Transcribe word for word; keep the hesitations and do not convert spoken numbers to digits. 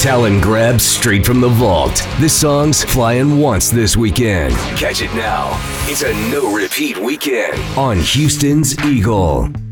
talent grab straight from the vault. This song's flying once this weekend. Catch it now. It's a no-repeat weekend on Houston's Eagle.